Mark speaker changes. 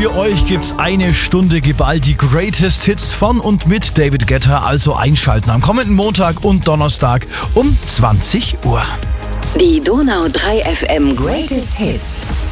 Speaker 1: für euch gibt's eine Stunde geballt die Greatest Hits von und mit David Guetta, also einschalten am kommenden Montag und Donnerstag um 20 Uhr.
Speaker 2: Die Donau 3 FM Greatest Hits.